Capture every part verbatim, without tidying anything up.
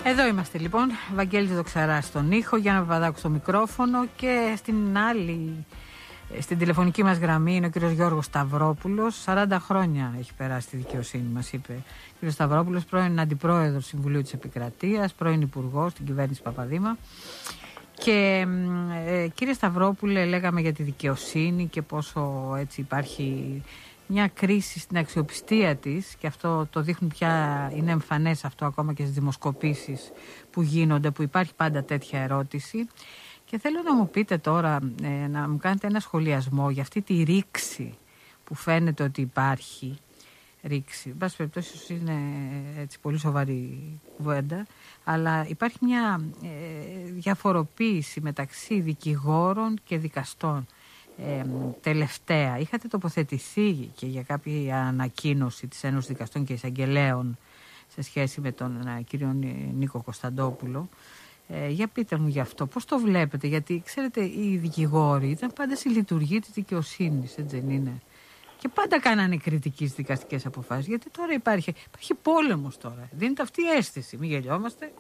Εδώ είμαστε λοιπόν, Βαγγέλης Δοξαράς στον ήχο, Γιάννα Παπαδάκου στο μικρόφωνο και στην άλλη, στην τηλεφωνική μας γραμμή είναι ο κύριος Γιώργος Σταυρόπουλος. σαράντα χρόνια έχει περάσει στη δικαιοσύνη, μας είπε ο κύριος Σταυρόπουλος, πρώην Αντιπρόεδρος Συμβουλίου της Επικρατείας, πρώην Υπουργός στην κυβέρνηση Παπαδήμα. Και ε, κύριε Σταυρόπουλε, λέγαμε για τη δικαιοσύνη και πόσο έτσι υπάρχει μια κρίση στην αξιοπιστία της, και αυτό το δείχνουν πια, είναι εμφανές αυτό ακόμα και στις δημοσκοπήσεις που γίνονται, που υπάρχει πάντα τέτοια ερώτηση. Και θέλω να μου πείτε τώρα, ε, να μου κάνετε ένα σχολιασμό για αυτή τη ρήξη που φαίνεται ότι υπάρχει. Ρήξη, εν πάση περιπτώσει ίσως είναι έτσι πολύ σοβαρή κουβέντα, αλλά υπάρχει μια ε, διαφοροποίηση μεταξύ δικηγόρων και δικαστών. Ε, τελευταία είχατε τοποθετηθεί και για κάποια ανακοίνωση της Ένωσης Δικαστών και Εισαγγελέων σε σχέση με τον ε, κύριο Νίκο Κωνσταντόπουλο. Ε, για πείτε μου γι' αυτό, πώς το βλέπετε, γιατί ξέρετε οι δικηγόροι ήταν πάντα στη λειτουργία της δικαιοσύνης, έτσι δεν είναι? Και πάντα κάνανε κριτική στις δικαστικές αποφάσεις. Γιατί τώρα υπάρχει, υπάρχει πόλεμος τώρα. Δίνεται αυτή η αίσθηση, μην γελιόμαστε.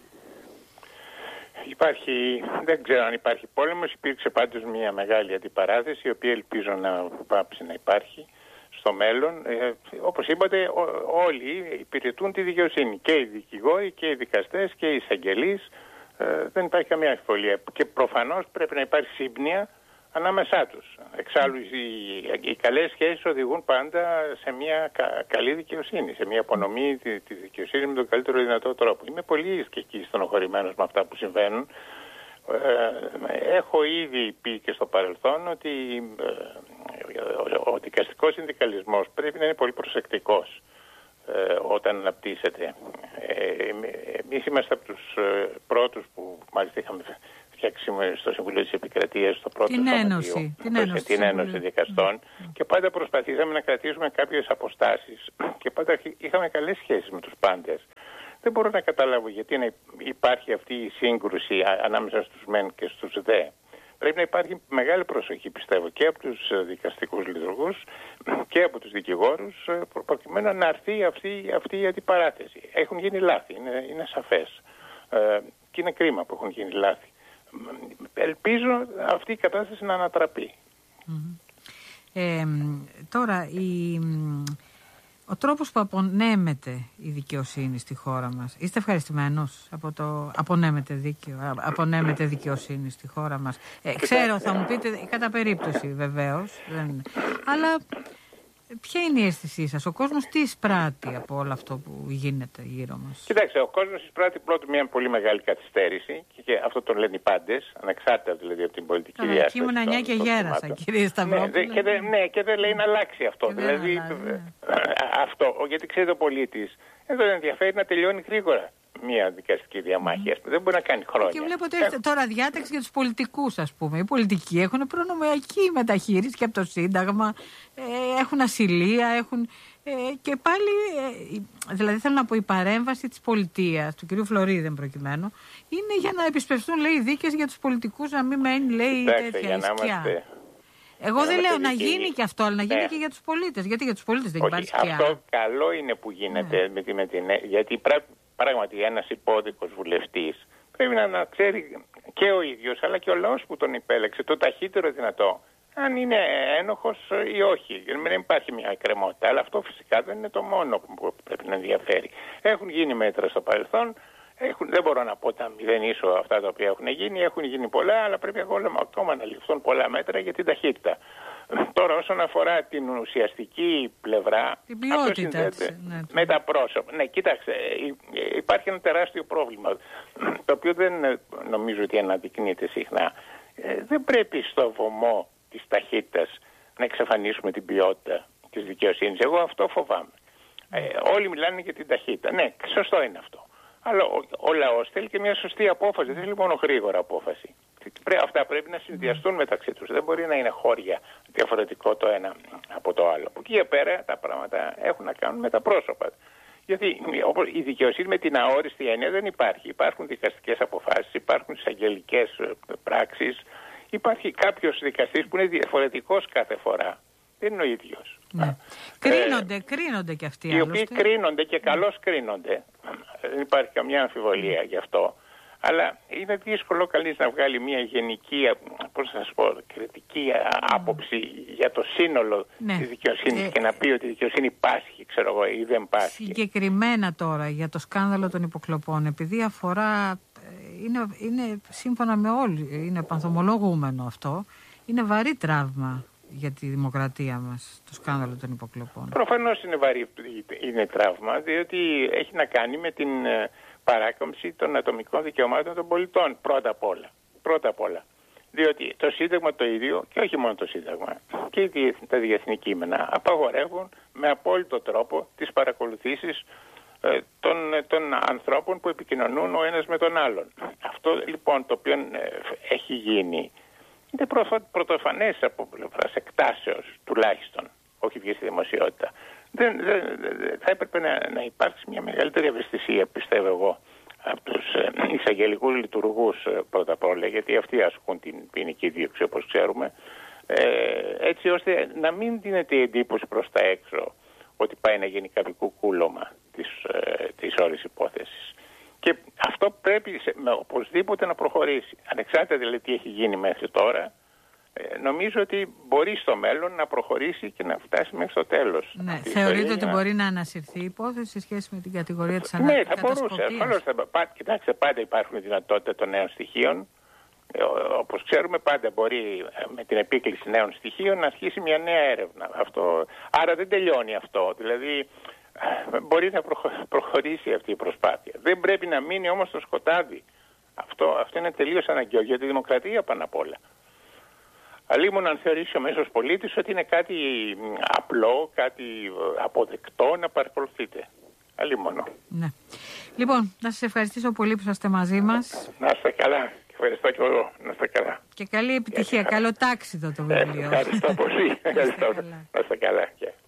Υπάρχει, δεν ξέρω αν υπάρχει πόλεμος, υπήρξε πάντως μια μεγάλη αντιπαράθεση, η οποία ελπίζω να πάψει να υπάρχει στο μέλλον. Ε, όπως είπατε, ό, όλοι υπηρετούν τη δικαιοσύνη. Και οι δικηγόροι και οι δικαστές και οι εισαγγελείς. Ε, δεν υπάρχει καμία αμφιβολία. Και προφανώς πρέπει να υπάρχει σύμπνοια ανάμεσά τους. Εξάλλου οι, οι καλές σχέσεις οδηγούν πάντα σε μια κα, καλή δικαιοσύνη, σε μια απονομή της τη δικαιοσύνης με τον καλύτερο δυνατό τρόπο. Είμαι πολύ και εκεί στενοχωρημένος με αυτά που συμβαίνουν. Ε, έχω ήδη πει και στο παρελθόν ότι ε, ο, ο δικαστικός συνδικαλισμός πρέπει να είναι πολύ προσεκτικός ε, όταν αναπτύσσεται. Ε, εμείς είμαστε από τους ε, πρώτους που μάλιστα είχαμε στο Συμβουλίο της Επικρατείας, στο πρώτο την σωματείο, Ένωση, την Ένωση, την Ένωση Δικαστών, mm. και πάντα προσπαθήσαμε να κρατήσουμε κάποιες αποστάσεις και πάντα είχαμε καλές σχέσεις με τους πάντες. Δεν μπορώ να καταλάβω γιατί να υπάρχει αυτή η σύγκρουση ανάμεσα στους μεν και στους δε. Πρέπει να υπάρχει μεγάλη προσοχή, πιστεύω, και από τους δικαστικούς λειτουργούς και από τους δικηγόρους, προκειμένου να έρθει αυτή, αυτή η αντιπαράθεση. Έχουν γίνει λάθη, είναι, είναι σαφές. Ε, και είναι κρίμα που έχουν γίνει λάθη. Ελπίζω αυτή η κατάσταση να ανατραπεί. Mm-hmm. Ε, τώρα, η, ο τρόπος που απονέμεται η δικαιοσύνη στη χώρα μας, είστε ευχαριστημένος από το απονέμεται δίκαιο, απονέμεται δικαιοσύνη στη χώρα μας? Ε, ξέρω, θα μου πείτε, κατά περίπτωση βεβαίως, δεν, αλλά ποια είναι η αίσθησή σας? Ο κόσμος τι εισπράττει από όλο αυτό που γίνεται γύρω μας? Κοιτάξτε, ο κόσμος εισπράττει πρώτον μια πολύ μεγάλη καθυστέρηση και, και αυτό το λένε οι πάντες, ανεξάρτητα δηλαδή από την πολιτική διάσταση. Εκεί ήμουν νιά και γέρασα, κύριε Σταυρόπουλε. Ναι, και δεν ναι, και λέει να αλλάξει αυτό. Και δηλαδή, αλλάζει, ναι. αυτό, γιατί ξέρετε ο πολίτης, δεν τον ενδιαφέρει να τελειώνει γρήγορα μια δικαστική διαμάχη. Mm. Δεν μπορεί να κάνει χρόνια. Και βλέπω ότι έχετε τώρα διάταξη για τους πολιτικούς, ας πούμε. Οι πολιτικοί έχουν προνομιακή μεταχείριση και από το Σύνταγμα, ε, έχουν ασυλία, έχουν. Ε, και πάλι, ε, δηλαδή θέλω να πω, η παρέμβαση της πολιτείας, του κυρίου Φλωρίδη προκειμένου, είναι για να επισπευστούν, λέει, δίκες για τους πολιτικούς, να μην μένει, λέει, Κοιτάξτε, τέτοια ισκιά. είμαστε... Εγώ δεν λέω να γίνει δικοί. και αυτό, αλλά να γίνει ναι. και για τους πολίτες. Γιατί για τους πολίτες δεν Όχι, υπάρχει σκιά. αυτό καλό είναι που γίνεται, ναι. με τη, με την, γιατί πρέπει. Πράγματι, ένας υπόδικος βουλευτής πρέπει να ξέρει και ο ίδιος αλλά και ο λαός που τον υπέλεξε το ταχύτερο δυνατό αν είναι ένοχος ή όχι. Δεν υπάρχει μια εκκρεμότητα. Αλλά αυτό φυσικά δεν είναι το μόνο που πρέπει να ενδιαφέρει. Έχουν γίνει μέτρα στο παρελθόν. Έχουν, δεν μπορώ να πω τα μηδενίσω αυτά τα οποία έχουν γίνει. Έχουν γίνει πολλά, αλλά πρέπει ακόμα να ληφθούν πολλά μέτρα για την ταχύτητα. Τώρα όσον αφορά την ουσιαστική πλευρά, την ποιότητα της, ναι, με τα πρόσωπα. Ναι, κοίταξε, υπάρχει ένα τεράστιο πρόβλημα, το οποίο δεν νομίζω ότι αναδεικνύεται συχνά. Ε, δεν πρέπει στο βωμό της ταχύτητας να εξαφανίσουμε την ποιότητα της δικαιοσύνης. Εγώ αυτό φοβάμαι. Ε, όλοι μιλάνε για την ταχύτητα. Ναι, σωστό είναι αυτό. Αλλά ο, ο λαός θέλει και μια σωστή απόφαση, δεν θέλει μόνο γρήγορα απόφαση. Αυτά πρέπει να συνδυαστούν μεταξύ τους. Δεν μπορεί να είναι χώρια διαφορετικό το ένα από το άλλο. Από εκεί και πέρα τα πράγματα έχουν να κάνουν με τα πρόσωπα. Γιατί η δικαιοσύνη με την αόριστη έννοια δεν υπάρχει. Υπάρχουν δικαστικές αποφάσεις, υπάρχουν εισαγγελικές πράξεις, υπάρχει κάποιος δικαστής που είναι διαφορετικός κάθε φορά. δεν είναι ο ίδιος. Ναι. Κρίνονται, ε, κρίνονται και αυτοί. Οι οποίοι κρίνονται και καλώς κρίνονται. Δεν υπάρχει καμιά αμφιβολία γι' αυτό. Αλλά είναι δύσκολο κανείς να βγάλει μια γενική, πώς θα σας πω, κριτική άποψη για το σύνολο ναι. της δικαιοσύνης ε, και να πει ότι η δικαιοσύνη πάσχει, ξέρω εγώ, ή δεν πάσχει. Συγκεκριμένα τώρα για το σκάνδαλο των υποκλοπών, επειδή αφορά, είναι, είναι σύμφωνα με όλοι, είναι πανθομολογούμενο αυτό, είναι βαρύ τραύμα για τη δημοκρατία μας, το σκάνδαλο των υποκλοπών. Προφανώς είναι βαρύ, είναι τραύμα, διότι έχει να κάνει με την παράκαμψη των ατομικών δικαιωμάτων των πολιτών, πρώτα απ' όλα. Πρώτα απ' όλα. Διότι το Σύνταγμα το ίδιο, και όχι μόνο το Σύνταγμα, και τα διεθνή κείμενα απαγορεύουν με απόλυτο τρόπο τις παρακολουθήσεις ε, των, των ανθρώπων που επικοινωνούν ο ένας με τον άλλον. Αυτό λοιπόν το οποίο ε, έχει γίνει είναι πρωτοφανές από πλευράς εκτάσεως τουλάχιστον, όχι βγει στη δημοσιότητα. Δεν, δεν, θα έπρεπε να, να υπάρξει μια μεγαλύτερη ευαισθησία, πιστεύω εγώ, από τους ε, εισαγγελικούς λειτουργούς ε, πρώτα απ' όλα, γιατί αυτοί ασκούν την ποινική δίωξη όπως ξέρουμε, ε, έτσι ώστε να μην δίνεται η εντύπωση προς τα έξω ότι πάει να γίνει κάποιο κουκούλωμα της, ε, της όλης υπόθεσης. Και αυτό πρέπει σε, με, οπωσδήποτε να προχωρήσει. Ανεξάρτητα δηλαδή τι έχει γίνει μέχρι τώρα, ε, νομίζω ότι μπορεί στο μέλλον να προχωρήσει και να φτάσει μέχρι το τέλος. Ναι, θεωρείτε ότι να... μπορεί να ανασυρθεί η υπόθεση σε σχέση με την κατηγορία της ανακατασκοπίας? Ναι, θα μπορούσε. Ασφαλώς θα... Πά... Κοιτάξτε, πάντα υπάρχουν δυνατότητα των νέων στοιχείων. Ε, όπως ξέρουμε, πάντα μπορεί με την επίκληση νέων στοιχείων να αρχίσει μια νέα έρευνα. Αυτό... Άρα δεν τελειώνει αυτό. Δηλαδή, μπορεί να προχωρήσει αυτή η προσπάθεια. Δεν πρέπει να μείνει όμως στο σκοτάδι. Αυτό, αυτό είναι τελείως αναγκαίο για τη δημοκρατία πάνω απ' όλα. Αλλήμον αν θεωρήσει ο μέσος πολίτης ότι είναι κάτι απλό, κάτι αποδεκτό να παρακολουθείτε. Αλλήμον. Ναι. Λοιπόν, να σας ευχαριστήσω πολύ που είσαστε μαζί μας. Να είστε καλά. Ευχαριστώ και εγώ. Να είστε καλά. Και καλή επιτυχία. Καλό τάξιδο το βιβλίο. Ευχαριστώ πολύ. Ευχαριστώ. Να είστε καλά.